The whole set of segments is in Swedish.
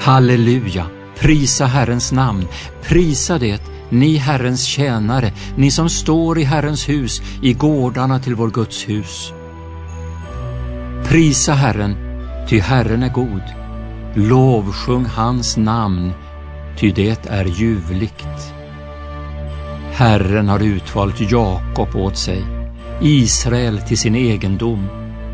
Halleluja, prisa Herrens namn, prisa det, ni Herrens tjänare, ni som står i Herrens hus, i gårdarna till vår Guds hus. Prisa Herren, ty Herren är god. Lovsjung hans namn, ty det är ljuvligt. Herren har utvalt Jakob åt sig, Israel till sin egendom.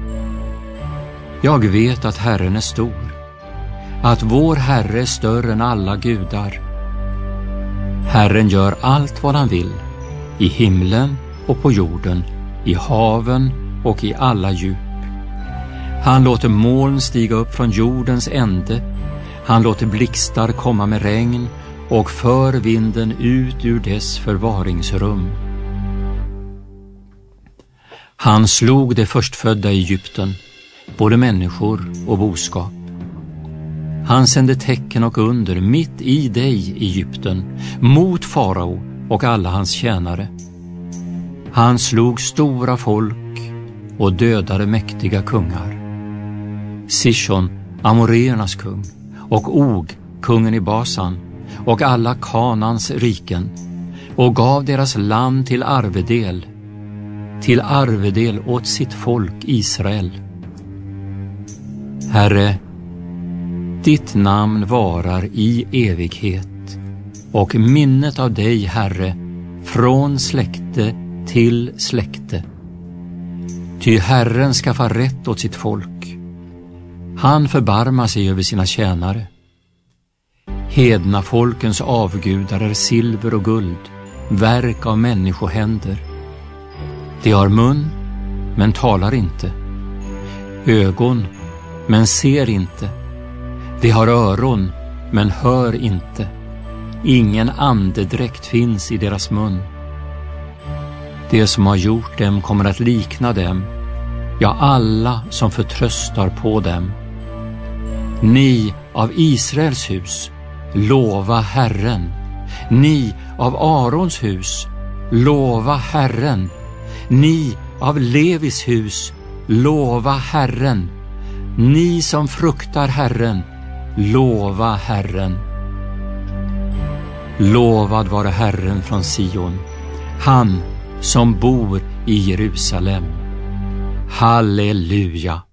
Jag vet att Herren är stor, att vår Herre är större än alla gudar. Herren gör allt vad han vill, i himlen och på jorden, i haven och i alla djup. Han låter moln stiga upp från jordens ände, han låter blixtar komma med regn och för vinden ut ur dess förvaringsrum. Han slog de förstfödda i Egypten, både människor och boskap. Han sände tecken och under mitt i dig, Egypten, mot farao och alla hans tjänare. Han slog stora folk och dödade mäktiga kungar. Sishon, amoreernas kung, och Og, kungen i Basan, och alla Kanans riken, och gav deras land till arvedel åt sitt folk Israel. Herre, ditt namn varar i evighet, och minnet av dig, Herre, från släkte till släkte. Ty Herren skaffar rätt åt sitt folk. Han förbarmar sig över sina tjänare. Hedna folkens avgudar är silver och guld, verk av människohänder. De har mun, men talar inte. Ögon, men ser inte. De har öron, men hör inte. Ingen andedräkt finns i deras mun. Det som har gjort dem kommer att likna dem, ja, alla som förtröstar på dem. Ni av Israels hus, lova Herren. Ni av Arons hus, lova Herren. Ni av Levis hus, lova Herren. Ni som fruktar Herren, lova Herren. Lovad vare Herren från Sion, han som bor i Jerusalem. Halleluja!